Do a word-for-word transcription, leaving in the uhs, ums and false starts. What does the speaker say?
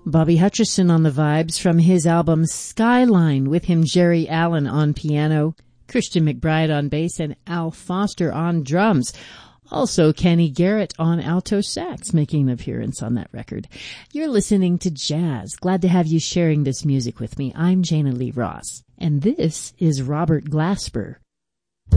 Bobby Hutcherson on the vibes from his album Skyline, with him Jerry Allen on piano, Christian McBride on bass, and Al Foster on drums. Also Kenny Garrett on alto sax making an appearance on that record. You're listening to Jazz. Glad to have you sharing this music with me. I'm Jana Lee Ross, and this is Robert Glasper